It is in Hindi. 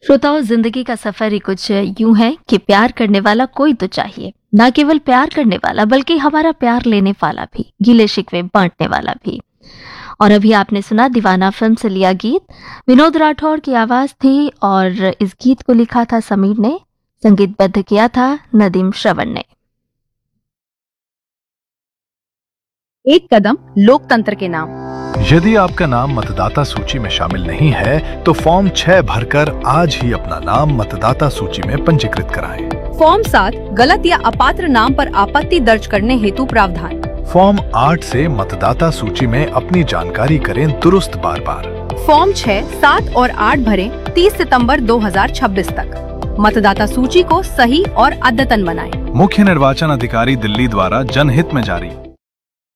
श्रोताओं, जिंदगी का सफर ही कुछ यूं है कि प्यार करने वाला कोई तो चाहिए। ना केवल प्यार करने वाला बल्कि हमारा प्यार लेने वाला भी, गिले शिकवे बांटने वाला भी। और अभी आपने सुना दीवाना फिल्म से लिया गीत, विनोद राठौड़ की आवाज थी और इस गीत को लिखा था समीर ने, संगीतबद्ध किया था नदीम श्रवण ने। एक कदम लोकतंत्र के नाम। यदि आपका नाम मतदाता सूची में शामिल नहीं है तो फॉर्म 6 भरकर आज ही अपना नाम मतदाता सूची में पंजीकृत कराएं। फॉर्म 7 गलत या अपात्र नाम पर आपत्ति दर्ज करने हेतु प्रावधान। फॉर्म 8 से मतदाता सूची में अपनी जानकारी करें दुरुस्त बार बार। फॉर्म 6, 7 और 8 भरें 30 सितंबर 2026 तक। मतदाता सूची को सही और अद्यतन बनाएं। मुख्य निर्वाचन अधिकारी दिल्ली द्वारा जनहित में जारी।